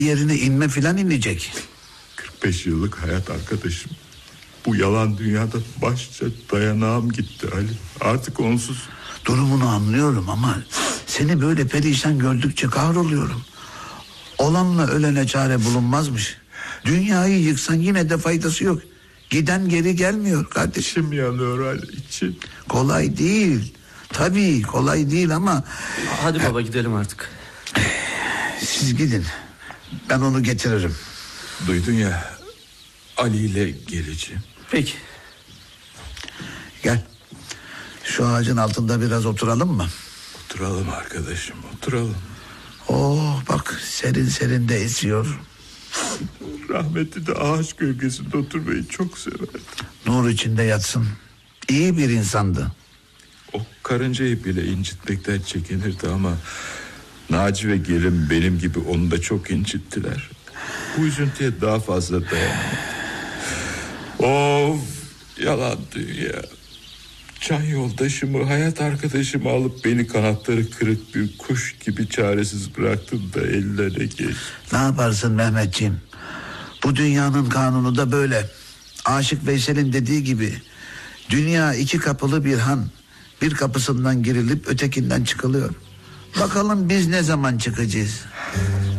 yerine inme filan inecek. 45 yıllık hayat arkadaşım. Bu yalan dünyada başça dayanağım gitti Ali. Artık onsuz. Durumunu anlıyorum ama seni böyle perişan gördükçe kahroluyorum. Olanla ölene çare bulunmazmış. Dünyayı yıksan yine de faydası yok. Giden geri gelmiyor kardeşim. İçim yanıyor Ali, içim. Kolay değil. Tabii kolay değil ama... Hadi baba gidelim artık. Siz gidin. Ben onu getiririm. Duydun ya, Ali ile geleceğim. Peki. Gel. Şu ağacın altında biraz oturalım mı? Oturalım arkadaşım, oturalım. Oh bak, serin serin de esiyor. Rahmetli de ağaç gölgesinde oturmayı çok severdi. Nur içinde yatsın. İyi bir insandı. O karıncayı bile incitmekten çekinirdi ama Naci ve gelin benim gibi onu da çok incittiler. Bu üzüntüye daha fazla dayanamadım. Of, yalan dünya. Can yoldaşımı, hayat arkadaşımı alıp beni kanatları kırık bir kuş gibi çaresiz bıraktın da ellerine geç. Ne yaparsın Mehmetciğim? Bu dünyanın kanunu da böyle. Aşık Veysel'in dediği gibi, dünya iki kapılı bir han. Bir kapısından girilip ötekinden çıkılıyor. Bakalım biz ne zaman çıkacağız?